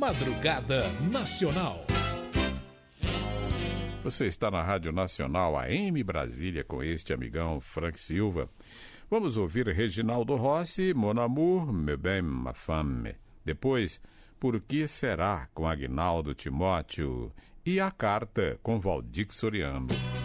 Madrugada Nacional. Você está na Rádio Nacional AM Brasília com este amigão Frank Silva. Vamos ouvir Reginaldo Rossi, Mon Amour, Meu Bem, Ma Femme. Depois, Por Que Será, com Aguinaldo Timóteo. E A Carta, com Valdir Soriano.